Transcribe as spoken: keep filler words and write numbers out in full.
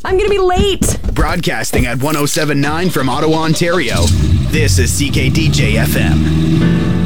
I'm gonna be late. Broadcasting at one oh seven point nine from Ottawa, Ontario. This is C K D J F M.